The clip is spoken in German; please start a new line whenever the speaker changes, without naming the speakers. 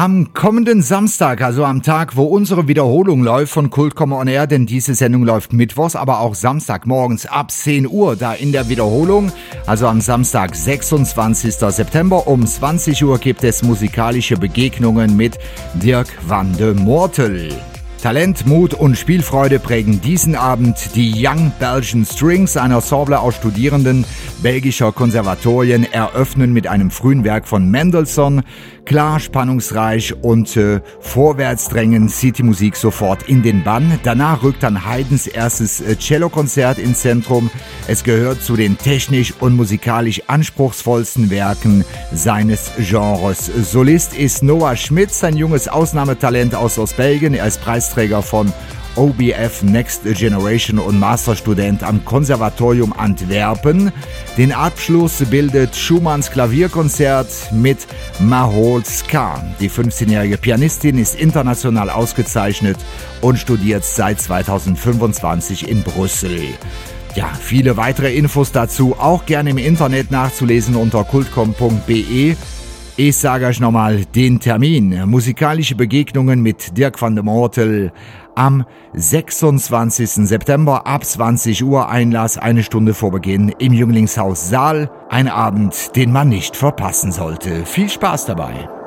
Am kommenden Samstag, also am Tag, wo unsere Wiederholung läuft von Kultcom On Air, denn diese Sendung läuft mittwochs, aber auch Samstagmorgens ab 10 Uhr, da in der Wiederholung, also am Samstag, 26. September um 20 Uhr gibt es musikalische Begegnungen mit Dirk van de Mortel. Talent, Mut und Spielfreude prägen diesen Abend. Die Young Belgian Strings, ein Ensemble aus Studierenden belgischer Konservatorien, eröffnen mit einem frühen Werk von Mendelssohn. Klar, spannungsreich und vorwärtsdrängend zieht die Musik sofort in den Bann. Danach rückt dann Haydns erstes Cellokonzert ins Zentrum. Es gehört zu den technisch und musikalisch anspruchsvollsten Werken seines Genres. Solist ist Noah Schmitz, ein junges Ausnahmetalent aus Ostbelgien. Er ist Preisträger von OBF Next Generation und Masterstudent am Konservatorium Antwerpen. Den Abschluss bildet Schumanns Klavierkonzert mit Mahol Ska. Die 15-jährige Pianistin ist international ausgezeichnet und studiert seit 2025 in Brüssel. Ja, viele weitere Infos dazu auch gerne im Internet nachzulesen unter kultcom.be. Ich sage euch nochmal den Termin. Musikalische Begegnungen mit Dirk van de Mortel am 26. September ab 20 Uhr. Einlass 1 Stunde vor Beginn im Jünglingshaus Saal. Ein Abend, den man nicht verpassen sollte. Viel Spaß dabei.